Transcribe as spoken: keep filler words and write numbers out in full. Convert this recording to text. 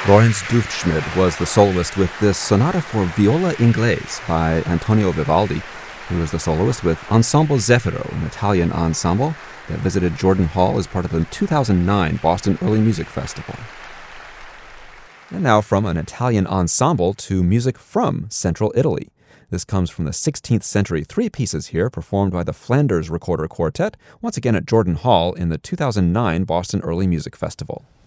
Lorenz Duftschmidt was the soloist with this Sonata for Viola Inglese by Antonio Vivaldi, who was the soloist with Ensemble Zeffiro, an Italian ensemble that visited Jordan Hall as part of the two thousand nine Boston Early Music Festival. And now from an Italian ensemble to music from Central Italy. This comes from the sixteenth century, three pieces here performed by the Flanders Recorder Quartet, once again at Jordan Hall in the two thousand nine Boston Early Music Festival.